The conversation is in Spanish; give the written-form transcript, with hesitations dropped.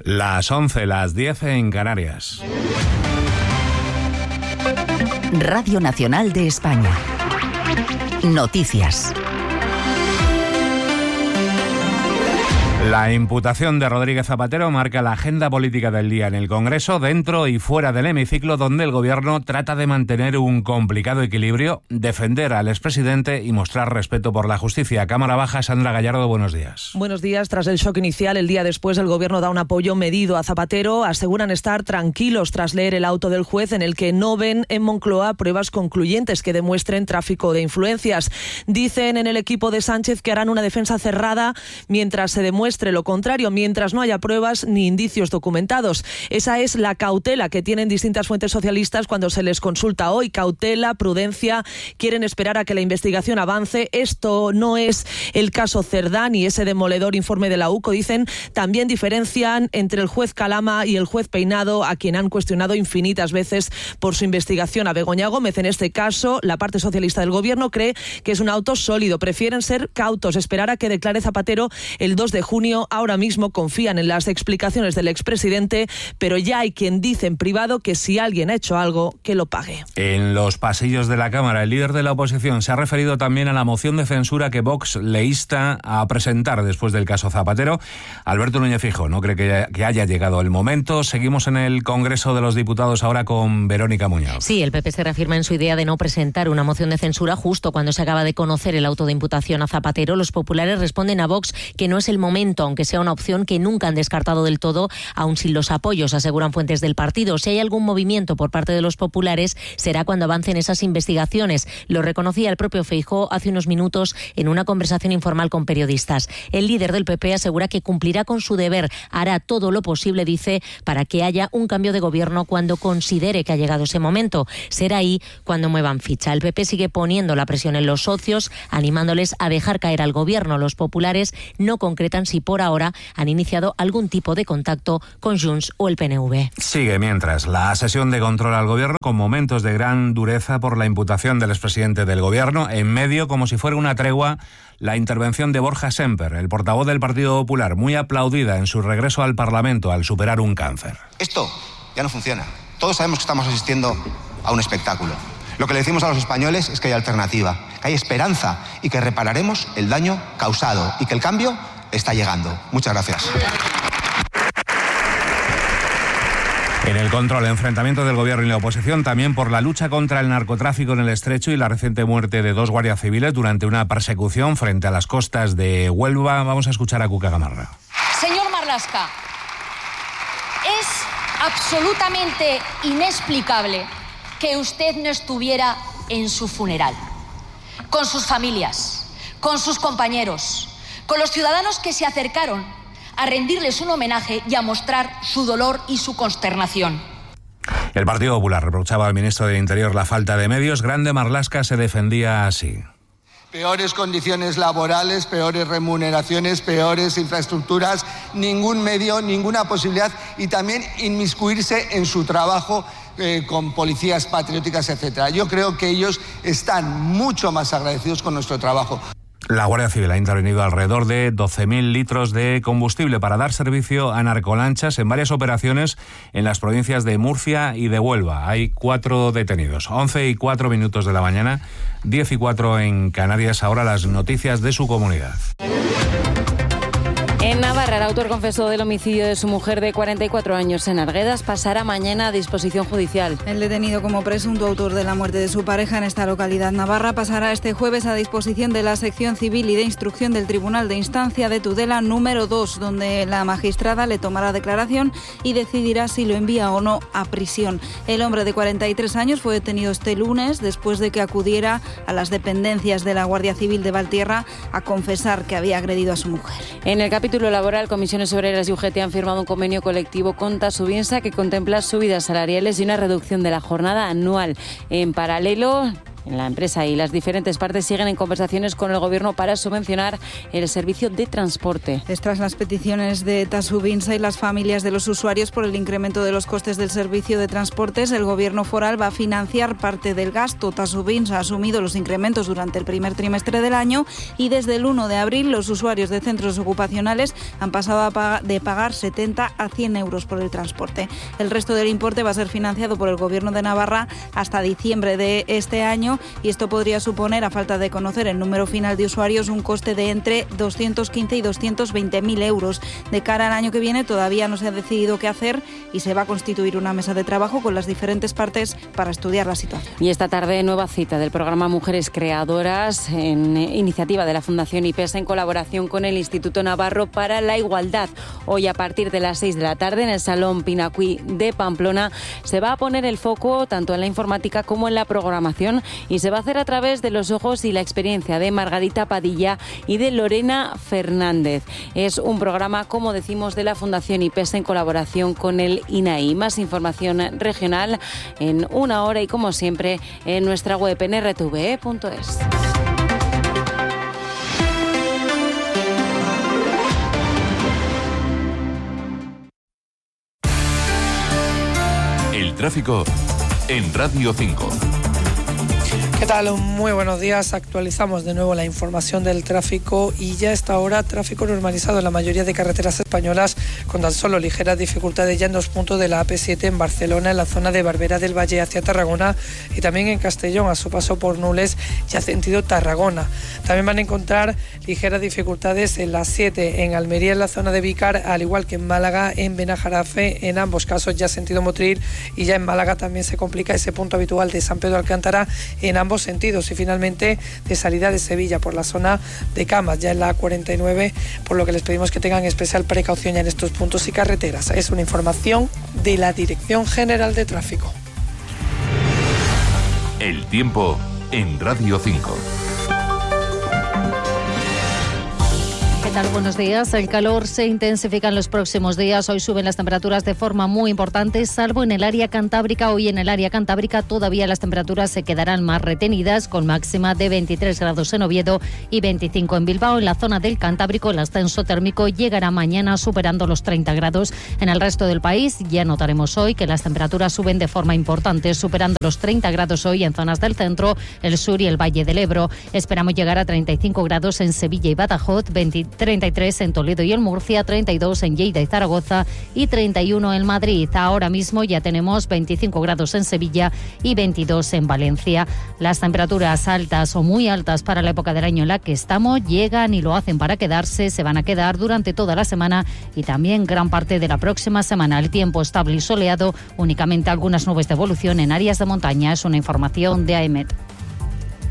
Las 11, las 10 en Canarias. Radio Nacional de España. Noticias. La imputación de Rodríguez Zapatero marca la agenda política del día en el Congreso, dentro y fuera del hemiciclo, donde el Gobierno trata de mantener un complicado equilibrio, defender al expresidente y mostrar respeto por la justicia. Cámara Baja, Sandra Gallardo, buenos días. Buenos días. Tras el shock inicial, el día después el Gobierno da un apoyo medido a Zapatero. Aseguran estar tranquilos tras leer el auto del juez en el que no ven en Moncloa pruebas concluyentes que demuestren tráfico de influencias. Dicen en el equipo de Sánchez que harán una defensa cerrada mientras se demuestre lo contrario, mientras no haya pruebas ni indicios documentados. Esa es la cautela que tienen distintas fuentes socialistas cuando se les consulta hoy. Cautela, prudencia, quieren esperar a que la investigación avance. Esto no es el caso Cerdá ni ese demoledor informe de la UCO, dicen. También diferencian entre el juez Calama y el juez Peinado, a quien han cuestionado infinitas veces por su investigación. A Begoña Gómez, en este caso, la parte socialista del Gobierno cree que es un auto sólido. Prefieren ser cautos, esperar a que declare Zapatero el 2 de junio. Ahora mismo confían en las explicaciones del expresidente, pero ya hay quien dice en privado que si alguien ha hecho algo, que lo pague. En los pasillos de la Cámara, el líder de la oposición se ha referido también a la moción de censura que Vox le insta a presentar después del caso Zapatero. Alberto Núñez Feijóo no cree que haya llegado el momento. Seguimos en el Congreso de los Diputados ahora con Verónica Muñoz. Sí, el PP se reafirma en su idea de no presentar una moción de censura justo cuando se acaba de conocer el auto de imputación a Zapatero. Los populares responden a Vox que no es el momento, aunque sea una opción que nunca han descartado del todo, aun sin los apoyos, aseguran fuentes del partido. Si hay algún movimiento por parte de los populares, será cuando avancen esas investigaciones. Lo reconocía el propio Feijóo hace unos minutos en una conversación informal con periodistas. El líder del PP asegura que cumplirá con su deber, hará todo lo posible, dice, para que haya un cambio de gobierno cuando considere que ha llegado ese momento. Será ahí cuando muevan ficha. El PP sigue poniendo la presión en los socios, animándoles a dejar caer al gobierno. Los populares no concretan si por ahora han iniciado algún tipo de contacto con Junts o el PNV. Sigue mientras la sesión de control al gobierno con momentos de gran dureza por la imputación del expresidente del gobierno. En medio, como si fuera una tregua, la intervención de Borja Semper, el portavoz del Partido Popular, muy aplaudida en su regreso al Parlamento al superar un cáncer. Esto ya no funciona. Todos sabemos que estamos asistiendo a un espectáculo. Lo que le decimos a los españoles es que hay alternativa, que hay esperanza y que repararemos el daño causado y que el cambio está llegando. Muchas gracias. En el control, enfrentamiento del gobierno y la oposición también por la lucha contra el narcotráfico en el Estrecho y la reciente muerte de 2 guardias civiles durante una persecución frente a las costas de Huelva. Vamos a escuchar a Cuca Gamarra. Señor Marlaska, es absolutamente inexplicable que usted no estuviera en su funeral, con sus familias, con sus compañeros, con los ciudadanos que se acercaron a rendirles un homenaje y a mostrar su dolor y su consternación. El Partido Popular reprochaba al ministro del Interior la falta de medios. Grande Marlaska se defendía así. Peores condiciones laborales, peores remuneraciones, peores infraestructuras, ningún medio, ninguna posibilidad y también inmiscuirse en su trabajo con policías patrióticas, etcétera. Yo creo que ellos están mucho más agradecidos con nuestro trabajo. La Guardia Civil ha intervenido alrededor de 12.000 litros de combustible para dar servicio a narcolanchas en varias operaciones en las provincias de Murcia y de Huelva. Hay 4 detenidos. 11:04 de la mañana, 10:04 en Canarias. Ahora las noticias de su comunidad. En Navarra, el autor confesó del homicidio de su mujer de 44 años en Arguedas pasará mañana a disposición judicial. El detenido como presunto autor de la muerte de su pareja en esta localidad navarra pasará este jueves a disposición de la sección civil y de instrucción del Tribunal de Instancia de Tudela número 2, donde la magistrada le tomará declaración y decidirá si lo envía o no a prisión. El hombre de 43 años fue detenido este lunes después de que acudiera a las dependencias de la Guardia Civil de Valtierra a confesar que había agredido a su mujer. En el capítulo laboral, Comisiones Obreras y UGT han firmado un convenio colectivo con Tasubiensa que contempla subidas salariales y una reducción de la jornada anual. En paralelo, La empresa y las diferentes partes siguen en conversaciones con el Gobierno para subvencionar el servicio de transporte. Tras las peticiones de Tasubinsa y las familias de los usuarios por el incremento de los costes del servicio de transportes, el Gobierno foral va a financiar parte del gasto. Tasubinsa ha asumido los incrementos durante el primer trimestre del año y desde el 1 de abril los usuarios de centros ocupacionales han pasado de pagar 70 a 100 euros por el transporte. El resto del importe va a ser financiado por el Gobierno de Navarra hasta diciembre de este año y esto podría suponer, a falta de conocer el número final de usuarios, un coste de entre 215 y 220.000 euros. De cara al año que viene todavía no se ha decidido qué hacer y se va a constituir una mesa de trabajo con las diferentes partes para estudiar la situación. Y esta tarde nueva cita del programa Mujeres Creadoras en iniciativa de la Fundación IPES en colaboración con el Instituto Navarro para la Igualdad. Hoy a partir de las 6 de la tarde en el Salón Pinacuí de Pamplona se va a poner el foco tanto en la informática como en la programación y se va a hacer a través de los ojos y la experiencia de Margarita Padilla y de Lorena Fernández. Es un programa, como decimos, de la Fundación IPES en colaboración con el INAI. Más información regional en una hora y, como siempre, en nuestra web en rtve.es. El tráfico en Radio 5. ¿Qué tal? Muy buenos días. Actualizamos de nuevo la información del tráfico y ya está ahora tráfico normalizado en la mayoría de carreteras españolas, con tan solo ligeras dificultades ya en 2 puntos de la AP7 en Barcelona, en la zona de Barberá del Valle hacia Tarragona y también en Castellón a su paso por Nules ya sentido Tarragona. También van a encontrar ligeras dificultades en la 7 en Almería, en la zona de Vícar, al igual que en Málaga, en Benajarafe, en ambos casos ya sentido Motril, y ya en Málaga también se complica ese punto habitual de San Pedro Alcántara en ambos sentidos. Y finalmente de salida de Sevilla por la zona de Camas, ya en la A49, por lo que les pedimos que tengan especial precaución ya en estos puntos y carreteras. Es una información de la Dirección General de Tráfico. El tiempo en Radio 5. ¿Qué tal? Buenos días. El calor se intensifica en los próximos días. Hoy suben las temperaturas de forma muy importante, salvo en el área cantábrica. Hoy en el área cantábrica todavía las temperaturas se quedarán más retenidas, con máxima de 23 grados en Oviedo y 25 en Bilbao. En la zona del Cantábrico el ascenso térmico llegará mañana superando los 30 grados. En el resto del país ya notaremos hoy que las temperaturas suben de forma importante, superando los 30 grados hoy en zonas del centro, el sur y el Valle del Ebro. Esperamos llegar a 35 grados en Sevilla y Badajoz, 33 en Toledo y en Murcia, 32 en Lleida y Zaragoza y 31 en Madrid. Ahora mismo ya tenemos 25 grados en Sevilla y 22 en Valencia. Las temperaturas altas o muy altas para la época del año en la que estamos llegan y lo hacen para quedarse, se van a quedar durante toda la semana y también gran parte de la próxima semana. El tiempo estable y soleado, únicamente algunas nubes de evolución en áreas de montaña. Es una información de AEMET.